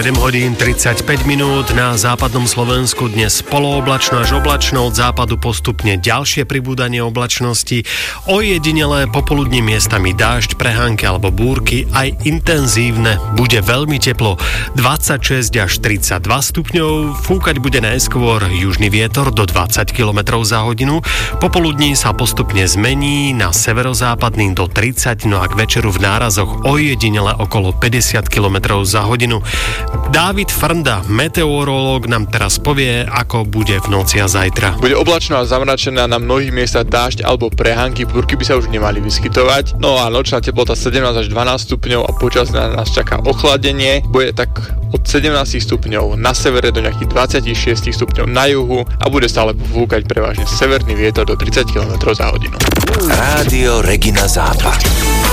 7 hodín 35 minút na západnom Slovensku, dnes polooblačno až oblačno, od západu postupne ďalšie pribúdanie oblačnosti, ojedinelé popoludní miestami dážď, prehánky alebo búrky, aj intenzívne, bude veľmi teplo, 26 až 32 stupňov, fúkať bude najskôr južný vietor do 20 km za hodinu, popoludní sa postupne zmení na severozápadný do 30, no a k večeru v nárazoch ojedinele okolo 50 km za hodinu. Dávid Frnda, meteorológ, nám teraz povie, ako bude v noci a zajtra. Bude oblačno a zamračená, na mnohých miestach dážď alebo prehánky, búrky by sa už nemali vyskytovať. No a nočná teplota 17 až 12 stupňov a počas nás čaká ochladenie. Bude tak od 17 stupňov na severe do nejakých 26 stupňov na juhu a bude stále fúkať prevažne severný vietor do 30 km za hodinu. Rádio Regina Západ.